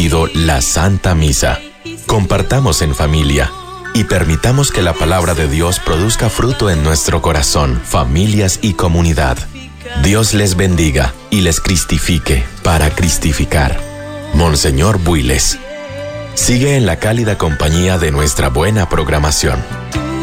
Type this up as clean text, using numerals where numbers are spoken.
transmitido la Santa Misa. Compartamos en familia y permitamos que la palabra de Dios produzca fruto en nuestro corazón, familias y comunidad. Dios les bendiga y les cristifique para cristificar. Monseñor Builes. Sigue en la cálida compañía de nuestra buena programación.